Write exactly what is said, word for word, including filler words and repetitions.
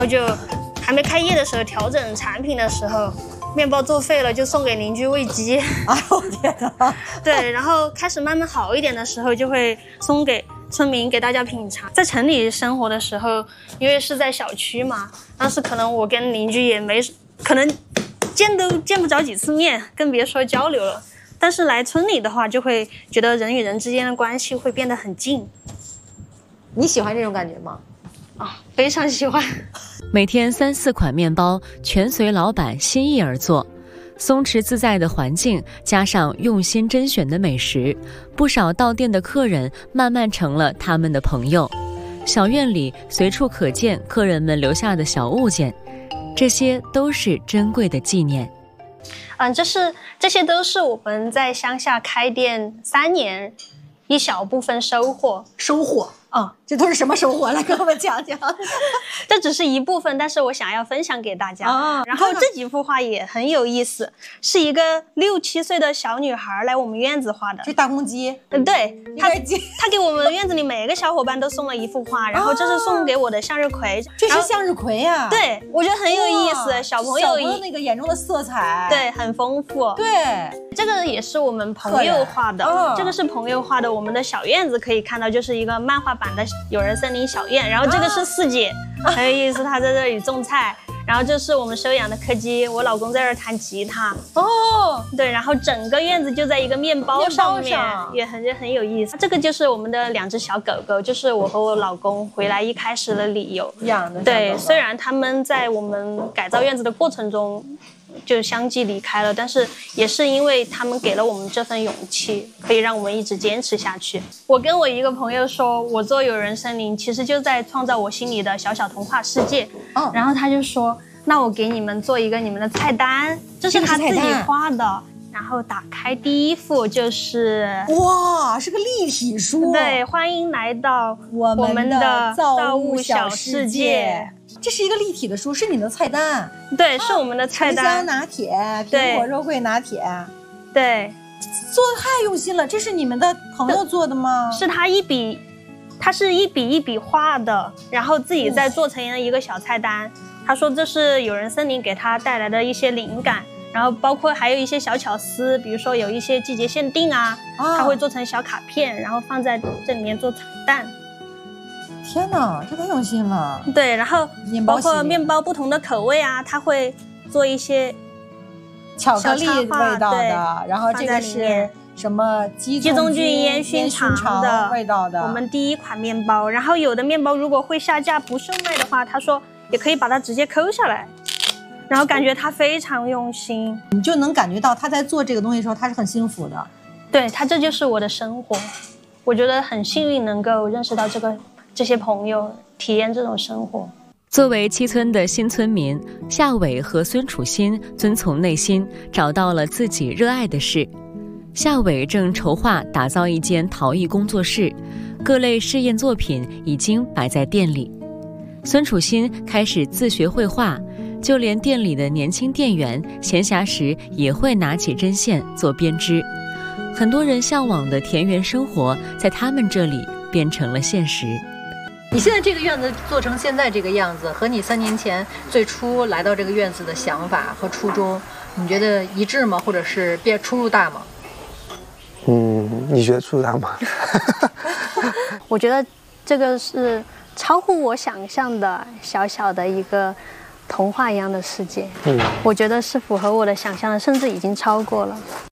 我就还没开业的时候调整产品的时候，面包做废了就送给邻居喂鸡。 哎呦天哪！ 对，然后开始慢慢好一点的时候，就会送给村民给大家品尝。在城里生活的时候，因为是在小区嘛，当时可能我跟邻居也没可能见都见不着几次面，更别说交流了。但是来村里的话，就会觉得人与人之间的关系会变得很近。 你喜欢这种感觉吗？ 啊，非常喜欢。 每天三四款面包，全随老板心意而做。松弛自在的环境，加上用心甄选的美食，不少到店的客人慢慢成了他们的朋友。小院里随处可见客人们留下的小物件，这些都是珍贵的纪念。 嗯，这是这些都是我们在乡下开店三年一小部分收获。 收获啊、哦，这都是什么收获？来跟我们讲讲。 这只是一部分，但是我想要分享给大家。哦、然后这几幅画也很有意思，是一个六七岁的小女孩来我们院子画的。 是大公鸡。 嗯，对，她她给我们院子里每个小伙伴都送了一幅画，然后这是送给我的向日葵。 这是向日葵呀、啊？ 对，我觉得很有意思。小朋友小朋友那个眼中的色彩， 对，很丰富。 对， 这个也是我们朋友画的。哦、这个是朋友画的，我们的小院子可以看到，就是一个漫画版的有人森林小院。然后这个是四姐，啊、很有意思，她在这里种菜。然后这是我们收养的柯基，我老公在这儿弹吉他。哦，对，然后整个院子就在一个面包上面，上也很很有意思。这个就是我们的两只小狗狗，就是我和我老公回来一开始的理由养的。 对，虽然他们在我们改造院子的过程中就相继离开了，但是也是因为他们给了我们这份勇气，可以让我们一直坚持下去。我跟我一个朋友说，我做有人森林其实就在创造我心里的小小童话世界。哦，然后他就说，那我给你们做一个你们的菜单，这是他自己画的。然后打开第一幅就是哇，是个立体书。 对，欢迎来到我们的造物小世界。 这是一个立体的书，是你的菜单。 对，是我们的菜单。 橙香拿铁、苹果肉桂拿铁。 对， 做的太用心了。这是你们的朋友做的吗？ 是他一笔，他是一笔一笔画的，然后自己再做成了一个小菜单。他说这是有人森林给他带来的一些灵感，然后包括还有一些小巧思，比如说有一些季节限定啊，啊他会做成小卡片，然后放在这里面做彩蛋。 天哪，这太用心了。 对，然后包括面包不同的口味啊，他会做一些巧克力味道的，然后这个是什么鸡枞菌烟熏肠的味道的。 我们第一款面包，然后有的面包如果会下架不售卖的话，他说也可以把它直接抠下来，然后感觉他非常用心， 你就能感觉到他在做这个东西的时候他是很幸福的。 对，他这就是我的生活，我觉得很幸运能够认识到这个这些朋友，体验这种生活。 作为七村的新村民，夏伟和孙楚新遵从内心，找到了自己热爱的事。夏伟正筹划打造一间陶艺工作室，各类试验作品已经摆在店里。孙楚新开始自学绘画，就连店里的年轻店员闲暇时也会拿起针线做编织。很多人向往的田园生活，在他们这里变成了现实。 你现在这个院子做成现在这个样子，和你三年前最初来到这个院子的想法和初衷，你觉得一致吗？或者是变出入大吗？ 嗯，你觉得出入大吗？ 我觉得这个是超乎我想象的小小的一个童话一样的世界。嗯，我觉得是符合我的想象的，甚至已经超过了。